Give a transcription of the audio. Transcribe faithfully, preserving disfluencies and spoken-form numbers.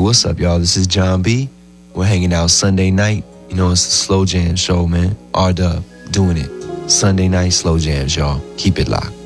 what's up, y'all? This is John B. We're hanging out Sunday night. You know, it's the Slow Jam show, man. R-Dub doing it. Sunday night Slow Jams, y'all. Keep it locked.